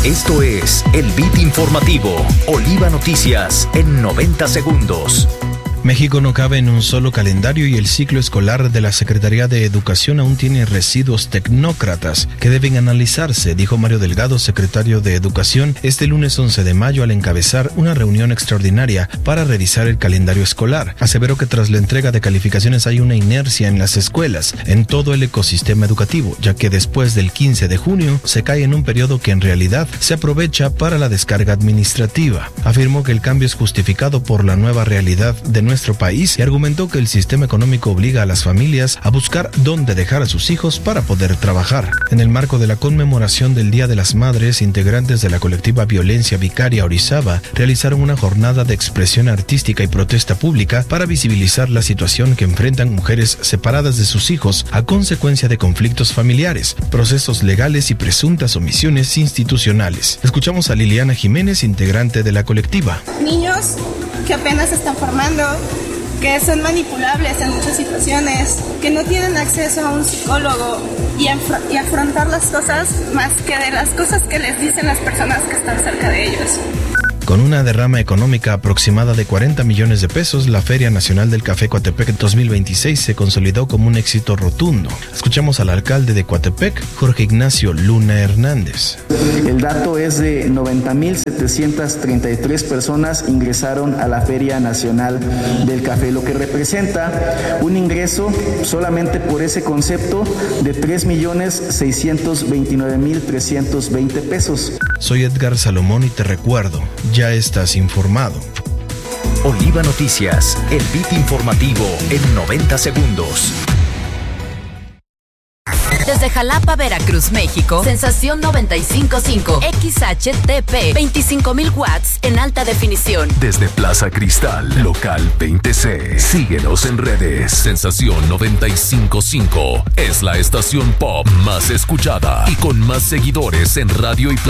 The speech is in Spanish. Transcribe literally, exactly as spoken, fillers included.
Esto es el Beat Informativo, Oliva Noticias en noventa segundos. México no cabe en un solo calendario y el ciclo escolar de la Secretaría de Educación aún tiene residuos tecnócratas que deben analizarse, dijo Mario Delgado, secretario de Educación, este lunes once de mayo al encabezar una reunión extraordinaria para revisar el calendario escolar. Aseveró que tras la entrega de calificaciones hay una inercia en las escuelas, en todo el ecosistema educativo, ya que después del quince de junio se cae en un periodo que en realidad se aprovecha para la descarga administrativa. Afirmó que el cambio es justificado por la nueva realidad de nuestro país y argumentó que el sistema económico obliga a las familias a buscar dónde dejar a sus hijos para poder trabajar. En el marco de la conmemoración del Día de las Madres, integrantes de la colectiva Violencia Vicaria Orizaba realizaron una jornada de expresión artística y protesta pública para visibilizar la situación que enfrentan mujeres separadas de sus hijos a consecuencia de conflictos familiares, procesos legales y presuntas omisiones institucionales. Escuchamos a Liliana Jiménez, integrante de la colectiva. Niños que apenas se están formando, que son manipulables en muchas situaciones, que no tienen acceso a un psicólogo y, afr- y afrontar las cosas más que de las cosas que les dicen las personas que están cerca de ellos. Con una derrama económica aproximada de cuarenta millones de pesos, la Feria Nacional del Café Coatepec dos mil veintiséis se consolidó como un éxito rotundo. Escuchamos al alcalde de Coatepec, Jorge Ignacio Luna Hernández. El dato es de noventa mil setecientas treinta y tres personas ingresaron a la Feria Nacional del Café, lo que representa un ingreso solamente por ese concepto de tres millones seiscientos veintinueve mil trescientos veinte pesos. Soy Edgar Salomón y te recuerdo, ya estás informado. Oliva Noticias, el Beat Informativo en noventa segundos. Desde Jalapa, Veracruz, México, Sensación noventa y cinco punto cinco, X H T P, veinticinco mil watts en alta definición. Desde Plaza Cristal, local veinte C. Síguenos en redes. Sensación noventa y cinco punto cinco es la estación pop más escuchada y con más seguidores en radio y